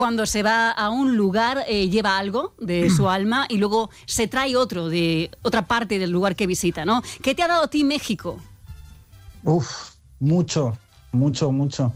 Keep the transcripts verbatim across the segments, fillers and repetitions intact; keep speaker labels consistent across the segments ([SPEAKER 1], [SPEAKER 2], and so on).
[SPEAKER 1] Cuando se va a un lugar, eh, lleva algo de su alma y luego se trae otro de otra parte del lugar que visita, ¿no? ¿Qué te ha dado a ti México?
[SPEAKER 2] Uf, mucho, mucho, mucho.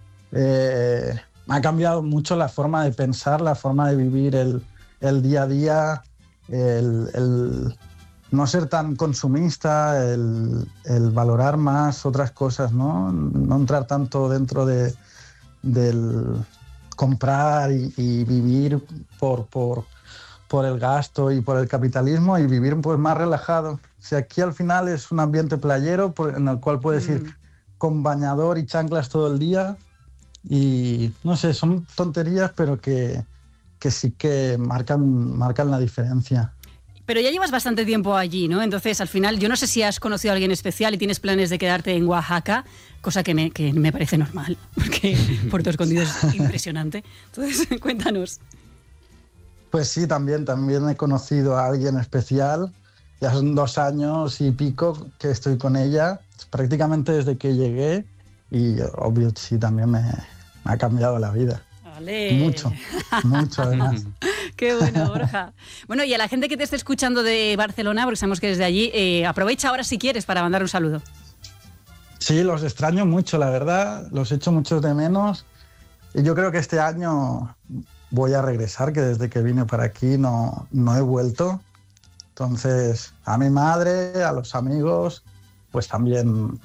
[SPEAKER 2] Eh, ha cambiado mucho la forma de pensar, la forma de vivir el, el día a día, el, el no ser tan consumista, el, el valorar más otras cosas, ¿no? No entrar tanto dentro de, del comprar y, y vivir por, por, por el gasto y por el capitalismo y vivir pues más relajado. Si aquí al final es un ambiente playero por, en el cual puedes mm. ir con bañador y chanclas todo el día y no sé, son tonterías pero que, que sí que marcan, marcan la diferencia.
[SPEAKER 1] Pero ya llevas bastante tiempo allí, ¿no? Entonces, al final, yo no sé si has conocido a alguien especial y tienes planes de quedarte en Oaxaca, cosa que me, que me parece normal, porque Puerto Escondido es impresionante. Entonces, cuéntanos.
[SPEAKER 2] Pues sí, también, también he conocido a alguien especial. Ya son dos años y pico que estoy con ella, prácticamente desde que llegué, y obvio, sí, también me, me ha cambiado la vida.
[SPEAKER 1] Vale.
[SPEAKER 2] Mucho, mucho además.
[SPEAKER 1] Qué bueno, Borja. Bueno, y a la gente que te esté escuchando de Barcelona, porque sabemos que eres de allí, eh, aprovecha ahora si quieres para mandar un saludo.
[SPEAKER 2] Sí, los extraño mucho, la verdad, los echo mucho de menos. Y yo creo que este año voy a regresar, que desde que vine para aquí no, no he vuelto. Entonces, a mi madre, a los amigos, pues también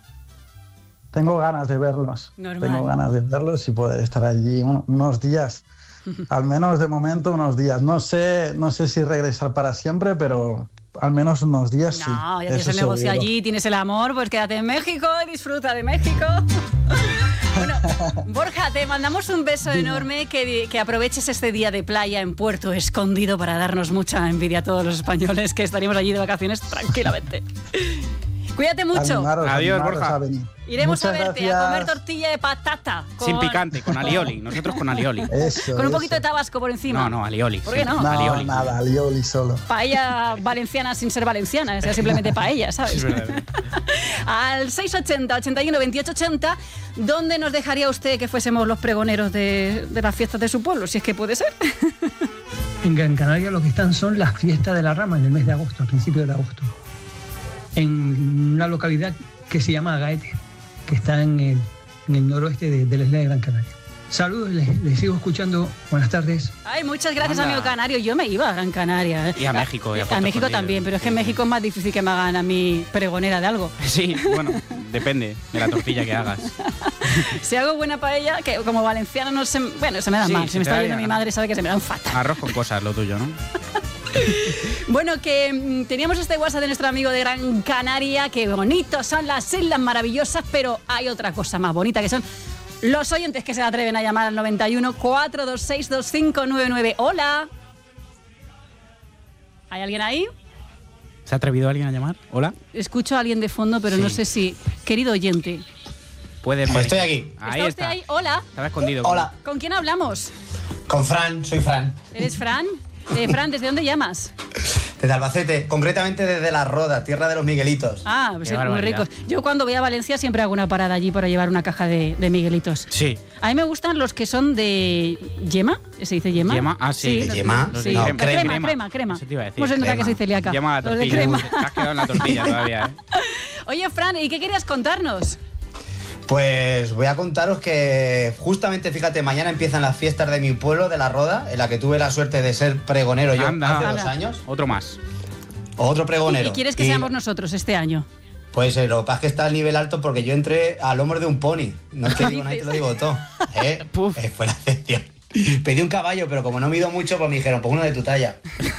[SPEAKER 2] tengo ganas de verlos.
[SPEAKER 1] Normal.
[SPEAKER 2] Tengo ganas de verlos y poder estar allí unos días. Al menos de momento unos días. No sé, no sé si regresar para siempre, pero al menos unos días
[SPEAKER 1] no,
[SPEAKER 2] sí.
[SPEAKER 1] No, ya tienes el negocio allí, tienes el amor, pues quédate en México y disfruta de México. Bueno, Borja, te mandamos un beso Dime. enorme, que, que aproveches este día de playa en Puerto Escondido para darnos mucha envidia a todos los españoles que estaríamos allí de vacaciones tranquilamente. Cuídate mucho.
[SPEAKER 2] Animaros,
[SPEAKER 3] Adiós,
[SPEAKER 2] animaros
[SPEAKER 3] Borja.
[SPEAKER 2] A
[SPEAKER 1] Iremos
[SPEAKER 2] Muchas
[SPEAKER 1] a verte
[SPEAKER 2] gracias.
[SPEAKER 1] a comer tortilla de patata. Con...
[SPEAKER 3] Sin picante, con alioli. Nosotros con alioli.
[SPEAKER 2] Eso,
[SPEAKER 1] con un
[SPEAKER 2] eso.
[SPEAKER 1] poquito de tabasco por encima.
[SPEAKER 3] No, no, alioli.
[SPEAKER 1] ¿Por qué no?
[SPEAKER 2] No,
[SPEAKER 3] alioli.
[SPEAKER 2] nada, alioli solo.
[SPEAKER 1] Paella valenciana sin ser valenciana, es simplemente paella, ¿sabes?
[SPEAKER 3] Sí, es verdad.
[SPEAKER 1] Al seis ochenta, ochenta y uno, veintiocho ochenta, ¿dónde nos dejaría usted que fuésemos los pregoneros de, de las fiestas de su pueblo? Si es que puede ser.
[SPEAKER 4] En Gran Canaria lo que están son las fiestas de la rama en el mes de agosto, a principios de agosto. En una localidad que se llama Agaete, que está en el, en el noroeste de, de la isla de Gran Canaria. Saludos, les, les sigo escuchando. Buenas tardes.
[SPEAKER 1] Ay, muchas gracias,
[SPEAKER 3] Anda.
[SPEAKER 1] amigo canario. Yo me iba a Gran Canaria. ¿eh?
[SPEAKER 3] Y a México. Y a,
[SPEAKER 1] a México
[SPEAKER 3] Escondido.
[SPEAKER 1] también, pero es que
[SPEAKER 3] Sí,
[SPEAKER 1] en México
[SPEAKER 3] sí.
[SPEAKER 1] es más difícil que me hagan a mí pregonera de algo.
[SPEAKER 3] Sí, bueno, depende de la tortilla que hagas.
[SPEAKER 1] Si hago buena paella, que como valenciana no se... Bueno, se me da
[SPEAKER 3] Sí,
[SPEAKER 1] mal.
[SPEAKER 3] se
[SPEAKER 1] Si me
[SPEAKER 3] te
[SPEAKER 1] está
[SPEAKER 3] da
[SPEAKER 1] viendo
[SPEAKER 3] bien.
[SPEAKER 1] mi madre sabe que se me dan fatal.
[SPEAKER 3] Arroz con cosas, lo tuyo, ¿no?
[SPEAKER 1] Bueno, que mmm, teníamos este WhatsApp de nuestro amigo de Gran Canaria. Qué bonitos son las islas maravillosas, pero hay otra cosa más bonita, que son los oyentes que se atreven a llamar al noventa y uno, cuatrocientos veintiséis, veinticinco noventa y nueve. Hola. ¿Hay alguien ahí?
[SPEAKER 3] ¿Se ha atrevido alguien a llamar? ¿Hola?
[SPEAKER 1] Escucho a alguien de fondo, pero
[SPEAKER 3] Sí.
[SPEAKER 1] no sé si... Querido oyente.
[SPEAKER 3] Puedes ver.
[SPEAKER 5] Estoy aquí.
[SPEAKER 3] Ahí
[SPEAKER 1] ¿Está
[SPEAKER 3] está.
[SPEAKER 1] usted ahí? Hola.
[SPEAKER 3] Estaba escondido.
[SPEAKER 5] Hola,
[SPEAKER 1] ¿Con quién hablamos?
[SPEAKER 5] con Fran, soy Fran.
[SPEAKER 1] ¿Eres Fran? Eh, Fran, ¿desde dónde llamas?
[SPEAKER 5] Desde Albacete, concretamente desde La Roda, tierra de los Miguelitos.
[SPEAKER 1] Ah, pues
[SPEAKER 3] Qué
[SPEAKER 1] sí, muy
[SPEAKER 3] barbaridad.
[SPEAKER 1] ricos. Yo cuando voy a Valencia siempre hago una parada allí para llevar una caja de, de Miguelitos.
[SPEAKER 3] Sí.
[SPEAKER 1] A mí me gustan los que son de yema, ¿se dice yema?
[SPEAKER 3] Yema, ah, sí.
[SPEAKER 5] ¿De
[SPEAKER 1] los-
[SPEAKER 5] yema?
[SPEAKER 1] Sí,
[SPEAKER 5] No,
[SPEAKER 1] crema,
[SPEAKER 5] crema.
[SPEAKER 1] crema, crema, crema.
[SPEAKER 3] Eso te iba a decir,
[SPEAKER 1] ¿Cómo se nota
[SPEAKER 5] crema.
[SPEAKER 1] que soy celíaca?
[SPEAKER 3] Llama a la
[SPEAKER 1] Los de
[SPEAKER 3] tortilla.
[SPEAKER 1] crema.
[SPEAKER 3] Te has quedado en la tortilla todavía, ¿eh?
[SPEAKER 1] Oye, Fran, ¿y qué querías contarnos?
[SPEAKER 5] Pues voy a contaros que justamente, fíjate, mañana empiezan las fiestas de mi pueblo, de La Roda, en la que tuve la suerte de ser pregonero yo
[SPEAKER 3] Anda.
[SPEAKER 5] hace
[SPEAKER 1] Anda.
[SPEAKER 5] dos años.
[SPEAKER 3] Otro más.
[SPEAKER 5] Otro pregonero.
[SPEAKER 1] ¿Y quieres que
[SPEAKER 5] Y,
[SPEAKER 1] seamos nosotros este año?
[SPEAKER 5] Pues eh, lo que pasa es que está al nivel alto porque yo entré al hombro de un pony. No es que digo nada, te lo digo todo. ¿Eh?
[SPEAKER 3] Puf.
[SPEAKER 5] Eh, fue la excepción. Pedí un caballo, pero como no mido mucho, pues me dijeron, pues uno de tu talla.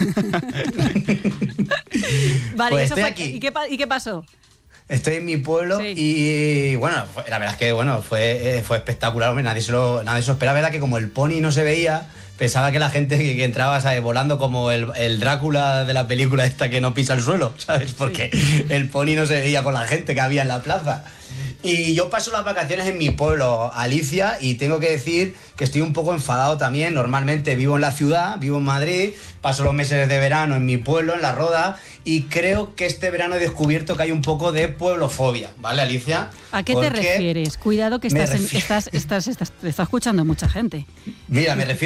[SPEAKER 1] Vale,
[SPEAKER 5] Pues
[SPEAKER 1] eso
[SPEAKER 5] estoy
[SPEAKER 1] fue,
[SPEAKER 5] aquí.
[SPEAKER 1] ¿y, qué, pa- ¿y qué pasó?
[SPEAKER 5] Estoy en mi pueblo
[SPEAKER 1] Sí.
[SPEAKER 5] y bueno, fue- la verdad es que bueno, fue, eh, fue espectacular, hombre, nadie se lo, nadie se lo esperaba, verdad que como el pony no se veía, pensaba que la gente que, que entraba, ¿sabes? Volando como el, el Drácula de la película esta que no pisa el suelo, ¿sabes? Porque el pony no se veía con la gente que había en la plaza. Y yo paso las vacaciones en mi pueblo, Alicia, y tengo que decir que estoy un poco enfadado también. Normalmente vivo en la ciudad, vivo en Madrid, paso los meses de verano en mi pueblo, en La Roda, y creo que este verano he descubierto que hay un poco de pueblofobia, ¿vale, Alicia?
[SPEAKER 1] ¿A qué
[SPEAKER 5] Porque
[SPEAKER 1] te refieres? Cuidado que
[SPEAKER 5] me
[SPEAKER 1] estás, en-
[SPEAKER 5] refiero-
[SPEAKER 1] estás, estás, estás, te está escuchando mucha gente.
[SPEAKER 5] Mira, me refiero